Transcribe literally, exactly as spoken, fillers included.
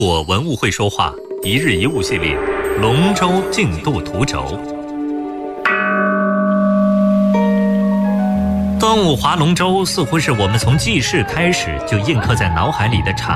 我文物会说话，一日一物系列，龙舟竞渡图轴。端午划龙舟似乎是我们从记事开始就印刻在脑海里的场